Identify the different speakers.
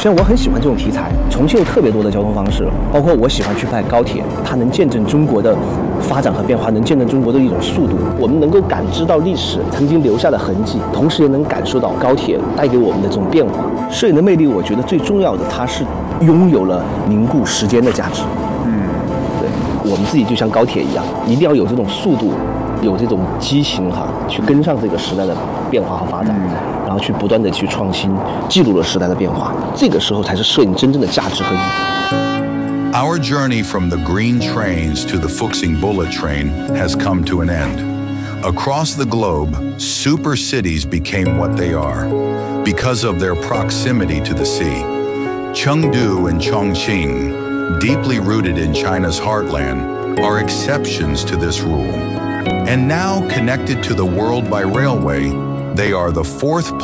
Speaker 1: 虽然我很喜欢这种题材，重庆有特别多的交通方式，包括我喜欢去拍高铁，它能见证中国的发展和变化，能见证中国的一种速度。我们能够感知到历史曾经留下的痕迹，同时也能感受到高铁带给我们的这种变化。摄影的魅力，我觉得最重要的，它是拥有了凝固时间的价值。对，我们自己就像高铁一样，一定要有这种速度，有这种激情去跟上这个时代的变化和发展，然后去不断的去创新，记录了时代的变化。这个时候才是摄影真正的价值和意义。
Speaker 2: Our journey from the green trains to the Fuxing bullet train has come to an end. Across the globe, super cities became what they are because of their proximity to the sea. Chengdu and Chongqing, deeply rooted in China's heartland, are exceptions to this rule. And now connected to the world by railway, they are the fourth